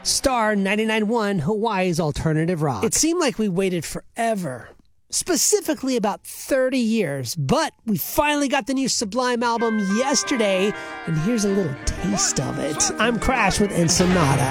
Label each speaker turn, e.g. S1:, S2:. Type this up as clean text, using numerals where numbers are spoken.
S1: Star 99.1, Hawaii's alternative rock. It seemed like we waited forever. Specifically about 30 years, but we finally got the new Sublime album yesterday, and here's a little taste of it. I'm Crash with Ensenada.